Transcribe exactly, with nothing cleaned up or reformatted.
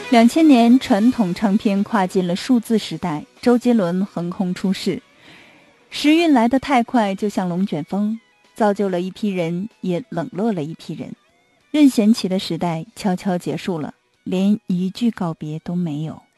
两千年，传统唱片跨进了数字时代，周杰伦横空出世，时运来得太快，就像龙卷风，造就了一批人，也冷落了一批人。任贤齐的时代悄悄结束了，连一句告别都没有。